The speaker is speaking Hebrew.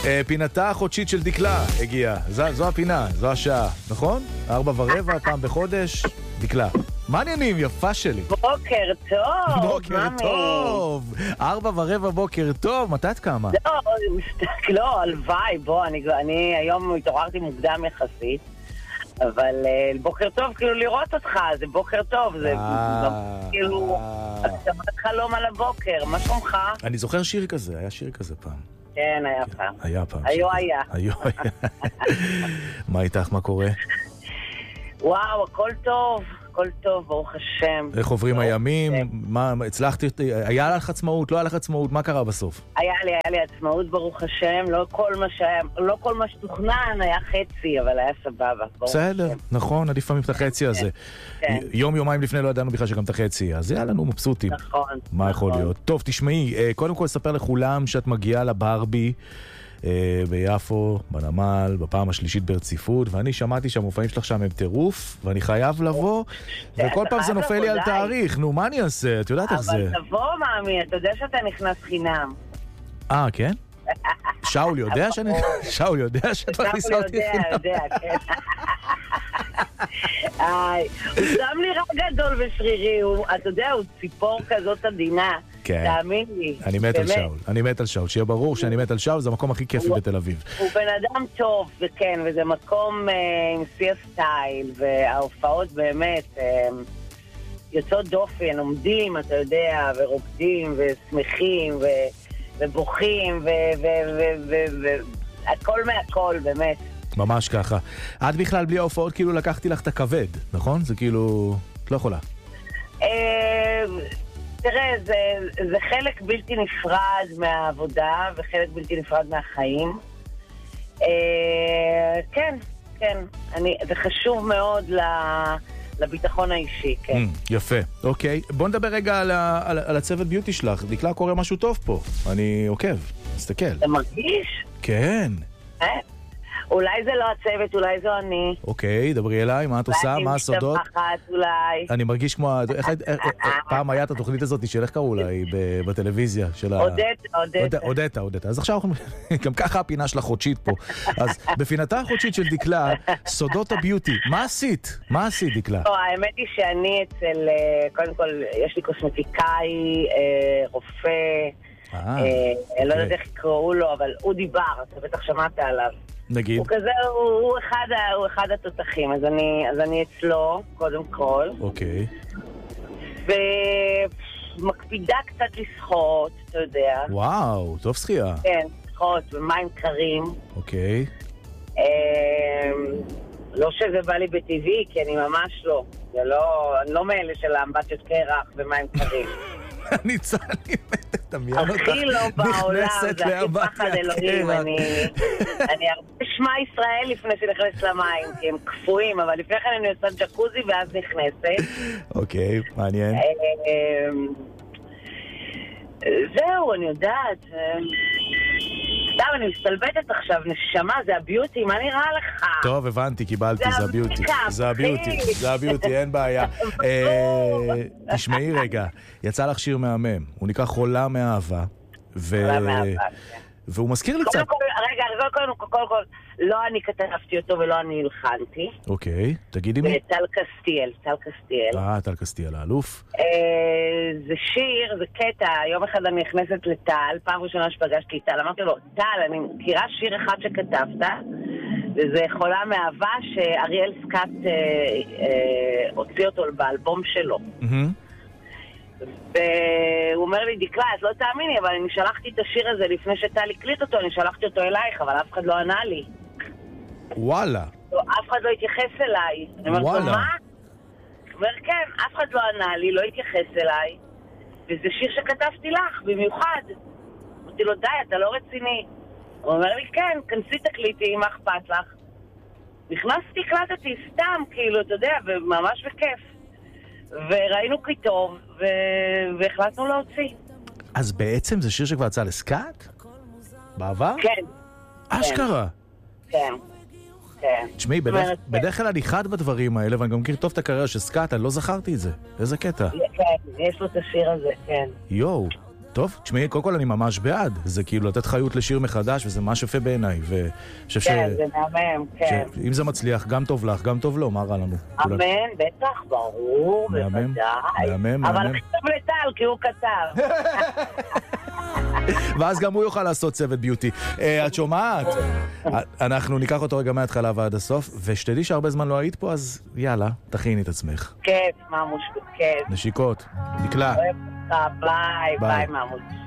פינתה החודשית של דקלה הגיעה. זו הפינה, זו השעה, נכון? 4:15, פעם בחודש, דקלה. מה העניינים, יפה שלי? בוקר טוב, בוקר טוב. 4:15 בוקר טוב, מתי את קמה? לא, הלוואי, בוא, אני היום התעוררתי מוקדם יחסית, אבל בוקר טוב, כאילו לראות אותך, זה בוקר טוב, זה כאילו, הקדמת חלום על הבוקר, מה שלומך? אני זוכר שיר כזה, היה שיר כזה פעם. כן, היה פעם. היה פעם. היו. מה איתך, מה קורה? וואו, הכל טוב, ברוך השם. איך עוברים הימים? מה, הצלחתי, היה לך עצמאות, לא היה לך עצמאות, מה קרה בסוף? היה לי עצמאות, ברוך השם, לא כל מה שתוכנן היה חצי, אבל היה סבבה. בסדר, נכון, עדיף פעמים את החצי הזה. יומיים לפני לא ידענו בכלל שגם את החצי, אז היה לנו מבסוטים. נכון. מה יכול להיות? טוב, תשמעי, קודם כל אספר לכולם שאת מגיעה לברבי, ביפו, בנמל, בפעם השלישית ברציפות, ואני שמעתי שהמופעים שלך שם הם טירוף, ואני חייב לבוא, וכל פעם זה נופל לי על תאריך, נו, מה אני אעשה? את יודעת איך זה? אבל תבוא, מאמי, אתה יודע שאתה נכנס חינם. כן? שאול יודע שאת מכניסה אותי חינם? יודע, כן. הוא שם לי רע גדול ושרירי, אתה יודע, הוא ציפור כזאת עדינה. תאמין לי. אני מת על שאול, שיהיה ברור שאני מת על שאול, זה המקום הכי כיפי בתל אביב. הוא בן אדם טוב, וכן, וזה מקום עם שיא הסטייל, וההופעות באמת יוצאות דופן, עומדים, אתה יודע, ורוקדים, ושמחים, ובוכים, והכל מהכל, באמת. ממש ככה. את בכלל בלי ההופעות כאילו לקחתי לך את הכבד, נכון? זה כאילו, את לא יכולה. תראה, זה חלק בלתי נפרד מהעבודה, וחלק בלתי נפרד מהחיים. כן. זה חשוב מאוד לביטחון האישי, כן. יפה, אוקיי. בוא נדבר רגע על הצוות ביוטי שלך. דקלה, קורה משהו טוב פה. אני עוקב, תסתכל. אתה מרגיש? כן. אולי זה לא הצוות, אולי זו אני. אוקיי, דברי אליי, מה את עושה? מה הסודות? אולי. אני מרגיש כמו... פעם היה את התוכנית הזאת של איך קראו לה, בטלוויזיה של אודטה. אז עכשיו גם ככה הפינה של החודשית פה. אז בפינתה החודשית של דקלה, סודות הביוטי, מה עשית? מה עשית, דקלה? האמת היא שאני אצל... קודם כל, יש לי קוסמטיקאי, רופא, לא יודעת איך יקראו לו, אבל הוא דיבר, אתה בטח שמעת עליו. נגיד. הוא כזה, הוא אחד התותחים, אז אני אצלו, קודם כל. אוקיי. ומקפידה קצת לשחות, אתה יודע. וואו, טוב שחייה. כן, לשחות במים קרים. אוקיי. לא שזה בא לי בטבעי, כי אני ממש לא. אני לא מאלה של האמבטיות קרח ומים קרים. אני תמיין אותך הכי לא בעולם, זה הכי פחד אלוהים. אני הרבה שמע ישראל לפני שנכנס למים, כי הם קפואים, אבל לפני כן אני עושה ג'קוזי ואז נכנסת. אוקיי, מעניין. זהו, אני יודעת. סתם, אני מסתלבטת עכשיו, נשמה, זה הביוטי, מה נראה לך? טוב, הבנתי, קיבלתי, זה הביוטי, אין בעיה. תשמעי רגע, יצא לך שיר מהמם, הוא נקרא חולה מאהבה, והוא מזכיר לי קצת. רגע, קודם כל, לא אני כתבתי אותו ולא אני הלחנתי. אוקיי, תגידי מי? טל קסטיאל. טל קסטיאל, האלוף. זה שיר, זה קטע, יום אחד אני נכנסת לטל, פעם ראשונה שפגשתי טל, אמרתי לו, טל, אני מכירה שיר אחד שכתבת, וזה חולה מאהבה שאריאל סקאט הוציא אותו באלבום שלו. והוא אומר לי, דקלה, את לא תאמיני, אבל אני שלחתי את השיר הזה לפני שטל הקליט אותו, אני שלחתי אותו אלייך, אבל אף אחד לא ענה לי. וואלה. אף אחד לא התייחס אליי. אני אומר, מה? הוא אומר, כן, אף אחד לא ענה לי, לא התייחס אליי, וזה שיר שכתבתי לך, במיוחד. אמרתי לו, די, אתה לא רציני. הוא אומר לי, כן, כנסי תקליטי, מה אכפת לך? נכנסתי, הקלטתי סתם, כאילו, אתה יודע, וממש בכיף. וראינו כי טוב, והחלטנו להוציא. אז בעצם זה שיר שכבר יצא לסקאט? בעבר? כן. אשכרה? כן. תשמעי, בדרך כלל אני חד בדברים האלה, ואני גם מכיר טוב את הקריירה של סקאט, אני לא זכרתי את זה. איזה קטע. כן, יש לו את השיר הזה, כן. יואו, טוב, תשמעי, קודם כל אני ממש בעד. זה כאילו לתת חיות לשיר מחדש, וזה ממש יפה בעיניי. כן, זה מהמם, כן. אם זה מצליח, גם טוב לך, גם טוב לו, מה רע לנו? אמן, בטח, ברור, בוודאי. אבל הכי טוב לטל, כי הוא קצר. ואז גם הוא יוכל לעשות צוות ביוטי. את שומעת? אנחנו ניקח אותו רגע מההתחלה ועד הסוף, ושתדעי שהרבה זמן לא היית פה, אז יאללה, תכיני את עצמך. כיף, ממוש, כיף. נשיקות, דקלה. ביי, ביי, ממוש.